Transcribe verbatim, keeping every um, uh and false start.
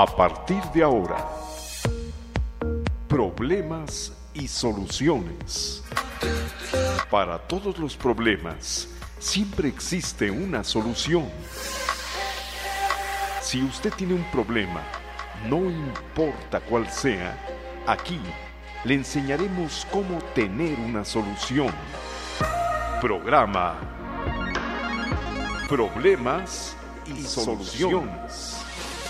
A partir de ahora, problemas y soluciones. Para todos los problemas, siempre existe una solución. Si usted tiene un problema, no importa cuál sea, aquí le enseñaremos cómo tener una solución. Programa Problemas y Soluciones.